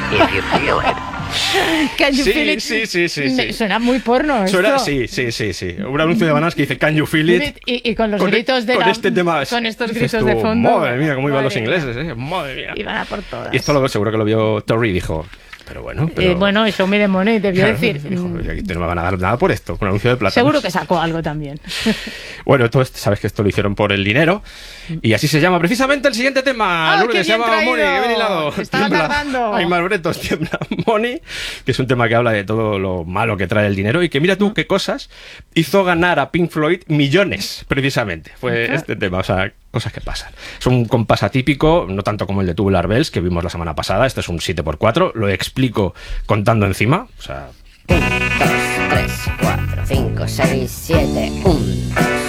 if you feel it. Can you feel it? Sí. Suena muy porno Suena, esto. sí. Un anuncio de bananas que dice, can you feel it? Y con los gritos de con este tema. con estos Dices gritos tú, de fondo. Madre mía, cómo iban los Madre ingleses, mía. madre mía. Iban a por todas. Y esto seguro que lo vio Torri y dijo, pero bueno, Show me the money, debió decir. Dijo, aquí no me van a dar nada por esto, un anuncio de plata. Seguro que sacó algo también. Bueno, tú sabes que esto lo hicieron por el dinero. Y así se llama precisamente el siguiente tema. Lourdes, se llama Money, que bien hilado. Estaba tardando. Ay, Malbretos, tiembla Money, que es un tema que habla de todo lo malo que trae el dinero. Y que mira tú qué cosas hizo ganar a Pink Floyd millones, precisamente. Fue este tema, o sea, cosas que pasan. Es un compás atípico, no tanto como el de Tubular Bells, que vimos la semana pasada. Este es un 7x4, lo explico contando encima. O sea... 1, 2, 3, 4, 5, 6, 7, 1, 2,